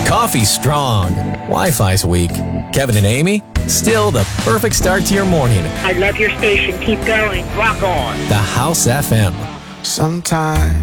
Coffee's strong. Wi-Fi's weak. Kevin and Amy, still the perfect start to your morning. I love your station. Keep going. Rock on. The House FM. Sometimes